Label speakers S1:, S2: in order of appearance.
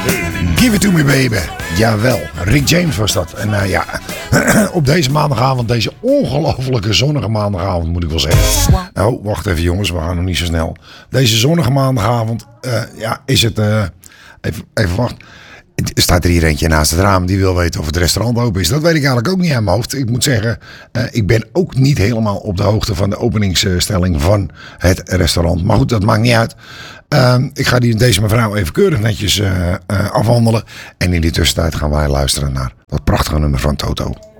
S1: Give it to me baby. Jawel, Rick James was dat. En op deze maandagavond, deze ongelofelijke zonnige maandagavond moet ik wel zeggen. Nou, wacht even jongens, we gaan nog niet zo snel. Deze zonnige maandagavond, is het... Even wachten. Er staat er hier eentje naast het raam die wil weten of het restaurant open is. Dat weet ik eigenlijk ook niet aan mijn hoofd. Ik moet zeggen, ik ben ook niet helemaal op de hoogte van de openingsstelling van het restaurant. Maar goed, dat maakt niet uit. Ik ga deze mevrouw even keurig netjes afhandelen. En in die tussentijd gaan wij luisteren naar dat prachtige nummer van Toto.